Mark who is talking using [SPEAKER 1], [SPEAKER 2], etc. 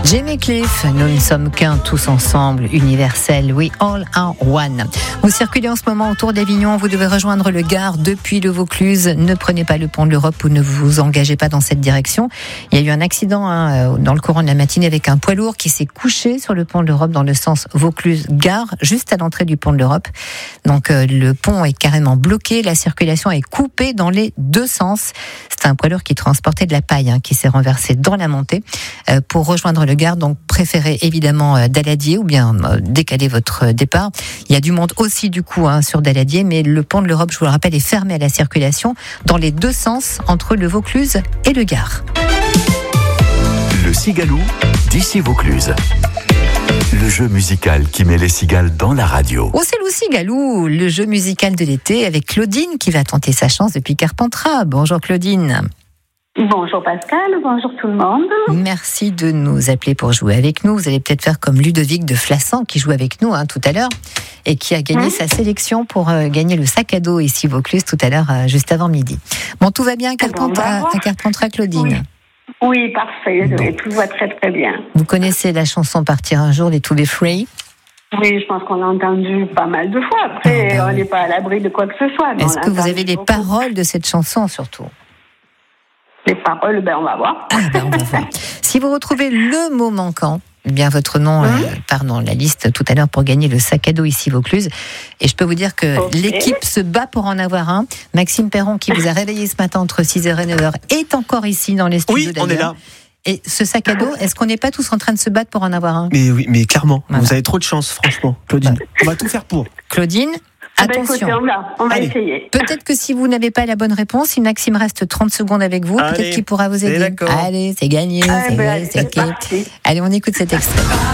[SPEAKER 1] Jimmy Cliff, nous ne sommes qu'un, tous ensemble, universel, we all are one. Vous circulez en ce moment autour d'Avignon, vous devez rejoindre le Gard depuis le Vaucluse. Ne prenez pas le pont de l'Europe ou ne vous engagez pas dans cette direction. Il y a eu un accident dans le courant de la matinée avec un poids lourd qui s'est couché sur le pont de l'Europe dans le sens Vaucluse-Gare, juste à l'entrée du pont de l'Europe. Donc le pont est carrément bloqué, la circulation est coupée dans les deux sens. C'est un poids lourd qui transportait de la paille qui s'est renversé dans la montée. Pour rejoindre le Gard, donc préférez évidemment Daladier ou bien décaler votre départ. Il y a du monde aussi du coup sur Daladier, mais le pont de l'Europe, je vous le rappelle, est fermé à la circulation dans les deux sens entre le Vaucluse et le Gard.
[SPEAKER 2] Le Cigalou d'ici Vaucluse. Le jeu musical qui met les cigales dans la radio.
[SPEAKER 1] Oh, c'est le Cigalou, le jeu musical de l'été avec Claudine qui va tenter sa chance depuis Carpentras. Bonjour Claudine.
[SPEAKER 3] Bonjour Pascal, bonjour tout le monde.
[SPEAKER 1] Merci de nous appeler pour jouer avec nous. Vous allez peut-être faire comme Ludovic de Flassan qui joue avec nous tout à l'heure et qui a gagné sa sélection pour gagner le sac à dos ici Vaucluse tout à l'heure, juste avant midi. Bon, tout va bien à Carpentras, Claudine?
[SPEAKER 3] Oui, parfait, bon. Tout va très très bien.
[SPEAKER 1] Vous connaissez la chanson Partir un jour des To Be Free?
[SPEAKER 3] Oui, je pense qu'on l'a entendu pas mal de fois. Après, on n'est pas à l'abri de quoi que ce soit.
[SPEAKER 1] Est-ce que vous avez les paroles de cette chanson surtout?
[SPEAKER 3] Les paroles, on va voir.
[SPEAKER 1] On va voir. Si vous retrouvez le mot manquant, bien votre nom la liste tout à l'heure pour gagner le sac à dos ici Vaucluse. Et je peux vous dire que l'équipe se bat pour en avoir un. Maxime Perron, qui vous a réveillé ce matin entre 6h et 9h, est encore ici dans les studios.
[SPEAKER 4] Oui, on est là.
[SPEAKER 1] Et ce sac à dos, est-ce qu'on n'est pas tous en train de se battre pour en avoir un?
[SPEAKER 4] Mais oui, mais clairement,
[SPEAKER 1] voilà.
[SPEAKER 4] Vous avez trop de chance, franchement, Claudine. On va tout faire pour.
[SPEAKER 1] Claudine, attention.
[SPEAKER 3] Écoutez, on va essayer.
[SPEAKER 1] Peut-être que si vous n'avez pas la bonne réponse, si Maxime reste 30 secondes avec vous, peut-être qu'il pourra vous aider.
[SPEAKER 4] D'accord.
[SPEAKER 1] Allez, c'est gagné, c'est gagné. Allez, on écoute cet extrait.